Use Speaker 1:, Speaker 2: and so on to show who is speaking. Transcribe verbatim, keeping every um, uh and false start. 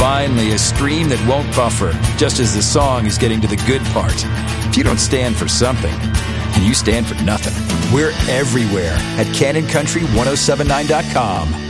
Speaker 1: Finally, a stream that won't buffer, just as the song is getting to the good part. If you don't stand for something, and you stand for nothing. We're everywhere at Cannon Country ten seventy-nine dot com.